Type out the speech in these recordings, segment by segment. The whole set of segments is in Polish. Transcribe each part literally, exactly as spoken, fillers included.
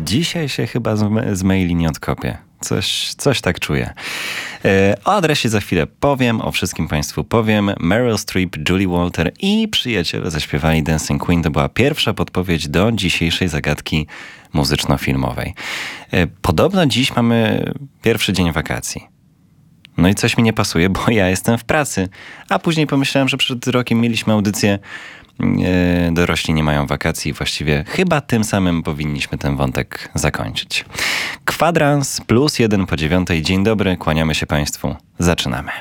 Dzisiaj się chyba z, z maili nie odkopię. Coś, coś tak czuję. O adresie za chwilę powiem, o wszystkim Państwu powiem. Meryl Streep, Julie Walter i przyjaciele zaśpiewali Dancing Queen. To była pierwsza podpowiedź do dzisiejszej zagadki muzyczno-filmowej. Podobno dziś mamy pierwszy dzień wakacji. No i coś mi nie pasuje, bo ja jestem w pracy. A później pomyślałem, że przed rokiem mieliśmy audycję Dorośli nie mają wakacji. Właściwie chyba tym samym powinniśmy ten wątek zakończyć. Kwadrans plus jeden po dziewiątej. Dzień dobry, kłaniamy się Państwu. Zaczynamy.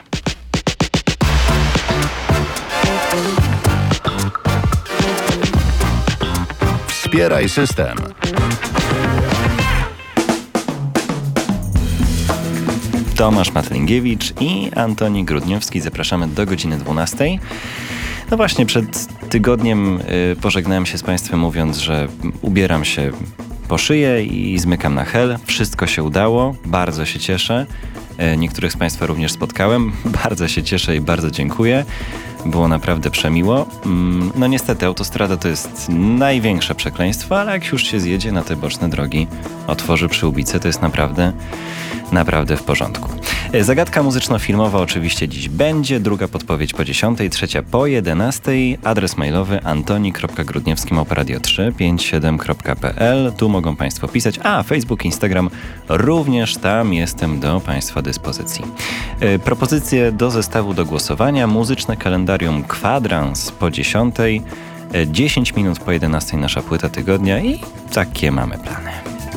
Wspieraj system. Tomasz Matlingiewicz i Antoni Grudniowski. Zapraszamy do godziny dwunastej. No właśnie, przed tygodniem y, pożegnałem się z Państwem mówiąc, że ubieram się po szyję i zmykam na hel. Wszystko się udało, bardzo się cieszę. Y, niektórych z Państwa również spotkałem. Bardzo się cieszę i bardzo dziękuję. Było naprawdę przemiło. Mm, no niestety autostrada to jest największe przekleństwo, ale jak już się zjedzie na te boczne drogi, otworzy przyłbicę, to jest naprawdę, naprawdę w porządku. Zagadka muzyczno-filmowa oczywiście dziś będzie, druga podpowiedź po dziesiątej, trzecia po jedenastej. Adres mailowy antoni kropka grudniewski małpa radio trzy pięć siedem kropka p l. Tu mogą Państwo pisać, a Facebook, Instagram również, tam jestem do Państwa dyspozycji. E, propozycje do zestawu do głosowania, muzyczne kalendarium Kwadrans po dziesiątej, e, dziesięć minut po jedenastej nasza płyta tygodnia i takie mamy plany.